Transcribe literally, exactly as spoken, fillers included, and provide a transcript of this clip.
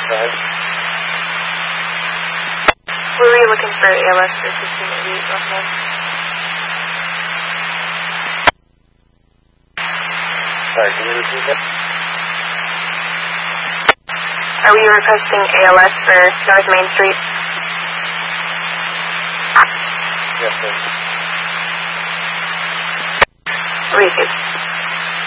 Right. Where were you looking for A L S for fifteen eighty-eight Northland? Sorry, can you repeat that? Are we requesting A L S for North Main Street? Yes, sir. Received.